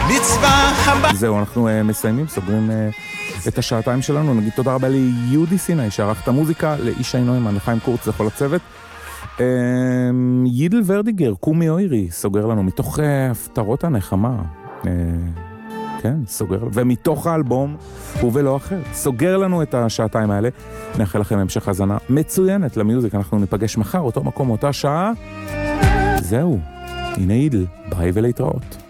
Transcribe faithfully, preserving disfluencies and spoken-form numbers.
זהו, אנחנו uh, מסיימים, סוגרים uh, את השעתיים שלנו. נגיד תודה רבה ליהודי סיני שערך את המוזיקה, לאישי נוימן, לחיים קורץ, לכל הצוות. uh, יידל ורדיגר, קומי אוירי, סוגר לנו מתוך uh, הפתרות הנחמה. uh, כן, סוגר, ומתוך האלבום הוא ולא אחר, סוגר לנו את השעתיים האלה. נאחל לכם המשך הזנה מצוינת למיוזיק. אנחנו ניפגש מחר, אותו מקום, אותה שעה. זהו, הנה יידל, ביי ולהתראות.